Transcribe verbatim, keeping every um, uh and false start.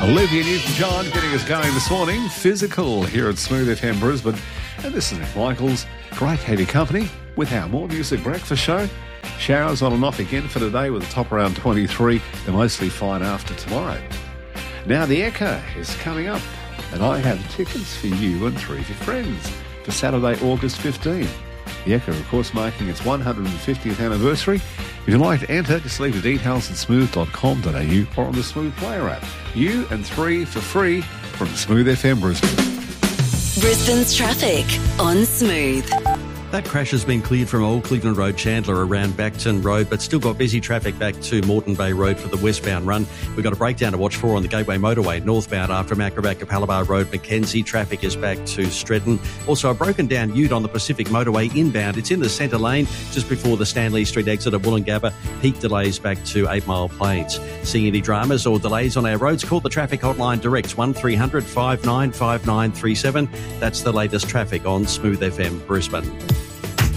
Olivia Newton-John getting us going this morning. Physical here at Smooth F M Brisbane. And this is Nick Michaels. Great to have your company with our More Music Breakfast show. Showers on and off again for today with a top around twenty-three. They're mostly fine after tomorrow. Now the Echo is coming up and I have tickets for you and three of your friends for Saturday, August fifteenth. The Echo, of course, marking its one hundred fiftieth anniversary. If you'd like to enter, just leave the details at smooth dot com dot a u or on the Smooth Player app. You and three for free from Smooth F M Brisbane. Brisbane's traffic on Smooth. That crash has been cleared from Old Cleveland Road, Chandler around Backton Road, but still got busy traffic back to Moreton Bay Road for the westbound run. We've got a breakdown to watch for on the Gateway Motorway northbound after Macrobat Capalabar Road, Mackenzie. Traffic is back to Stretton. Also a broken down ute on the Pacific Motorway inbound. It's in the centre lane just before the Stanley Street exit at Wollongabba. Peak delays back to Eight Mile Plains. Seeing any dramas or delays on our roads, call the traffic hotline direct one three hundred five nine five nine three seven. That's the latest traffic on Smooth F M Brisbane.